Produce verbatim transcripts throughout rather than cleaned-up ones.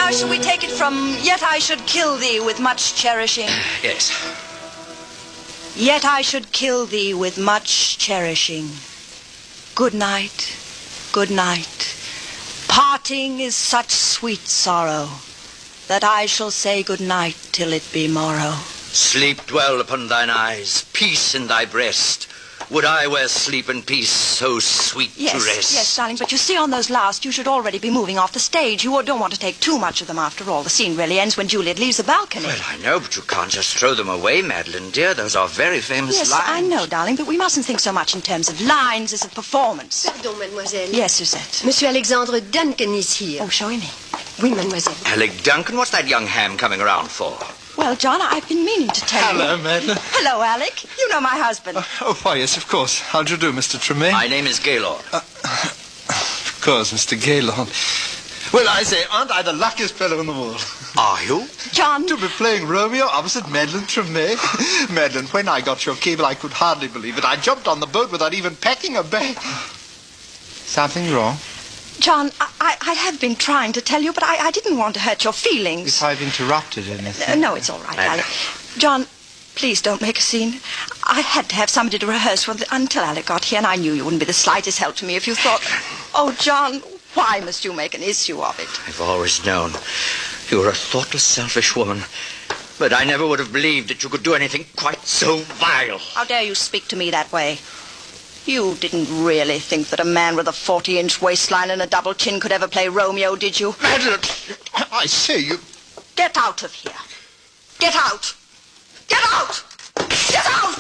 Now shall we take it from, yet I should kill thee with much cherishing? Yes. Yet I should kill thee with much cherishing. Good night, good night. Parting is such sweet sorrow, that I shall say good night till it be morrow. Sleep dwell upon thine eyes, peace in thy breast. Would I where sleep and peace so sweet yes, to rest. Yes, darling, but you see on those last, you should already be moving off the stage. You don't want to take too much of them after all. The scene really ends when Juliet leaves the balcony. Well, I know, but you can't just throw them away, Madeline, dear. Those are very famous yes, lines. Yes, I know, darling, but we mustn't think so much in terms of lines as of performance. Pardon, mademoiselle. Yes, Suzette. Monsieur Alexandre Duncan is here. Oh, show him in. Oui, mademoiselle. Alec Duncan, what's that young ham coming around for? Well, John, I've been meaning to tell Hello, you. Hello, Madeline. Hello, Alec. You know my husband. Uh, oh, why, yes, of course. How do you do, Mister Tremaine? My name is Gaylord. Uh, of course, Mister Gaylord. Well, I say, aren't I the luckiest fellow in the world? Are you? John. To be playing Romeo opposite Madeline Tremaine. Madeline, when I got your cable, I could hardly believe it. I jumped on the boat without even packing a bag. Something wrong? John, I, I, I have been trying to tell you, but I, I didn't want to hurt your feelings. If I've interrupted anything... Uh, no, it's all right, Alec. John, please don't make a scene. I had to have somebody to rehearse with until Alec got here, and I knew you wouldn't be the slightest help to me if you thought... Oh, John, why must you make an issue of it? I've always known you were a thoughtless, selfish woman. But I never would have believed that you could do anything quite so vile. How dare you speak to me that way? You didn't really think that a man with a forty-inch waistline and a double chin could ever play Romeo, did you? Madeline, I say, you... Get out of here. Get out. Get out. Get out.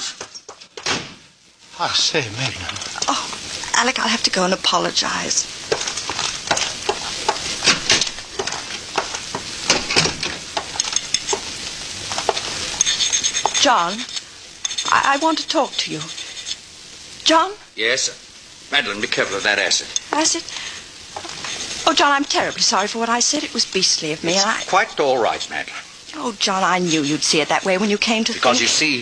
I say, Madeline. Oh, Alec, I'll have to go and apologize. John, I, I want to talk to you. John? Yes? Madeline, be careful of that acid. Acid? Oh, John, I'm terribly sorry for what I said. It was beastly of me, It's and I... quite all right, Madeline. Oh, John, I knew you'd see it that way when you came to Because, think... you see,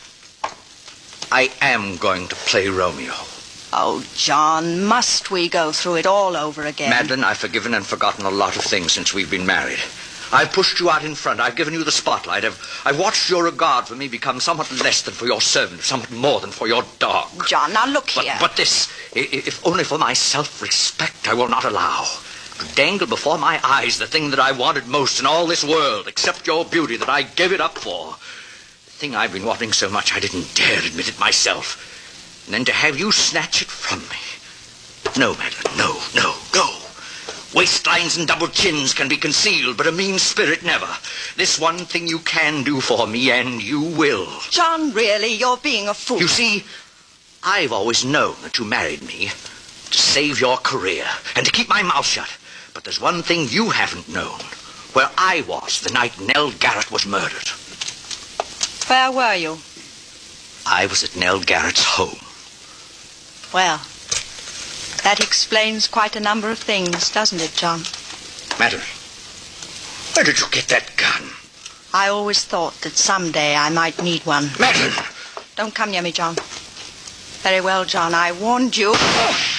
I am going to play Romeo. Oh, John, must we go through it all over again? Madeline, I've forgiven and forgotten a lot of things since we've been married. I've pushed you out in front. I've given you the spotlight. I've, I've watched your regard for me become somewhat less than for your servant, somewhat more than for your dog. John, now look But, here. but this, i- if only for my self-respect, I will not allow to dangle before my eyes the thing that I wanted most in all this world, except your beauty, that I gave it up for. The thing I've been wanting so much I didn't dare admit it myself. And then to have you snatch it from me. No, Madeline, no, no, no. Waistlines and double chins can be concealed, but a mean spirit never. This one thing you can do for me, and you will. John, really, you're being a fool. You see, I've always known that you married me to save your career and to keep my mouth shut. But there's one thing you haven't known. Where I was the night Nell Garrett was murdered. Where were you? I was at Nell Garrett's home. Well, that explains quite a number of things, doesn't it, John? Madeline, where did you get that gun? I always thought that someday I might need one. Madeline! Don't come near me, John. Very well, John, I warned you.